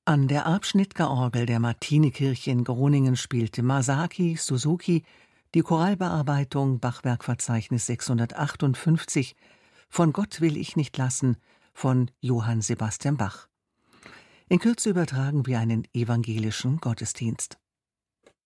An der Arp-Schnittger-Orgel der Martinikirche in Groningen spielte Masaki Suzuki die Choralbearbeitung Bachwerkverzeichnis 658 »Von Gott will ich nicht lassen« von Johann Sebastian Bach. In Kürze übertragen wir einen evangelischen Gottesdienst.